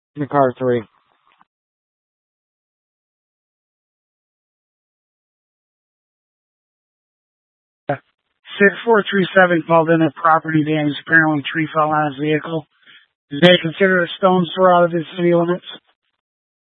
The car 3. 6437 called in a property damage. Apparently, a tree fell on his vehicle. Did they consider a stone's throw out of his city limits?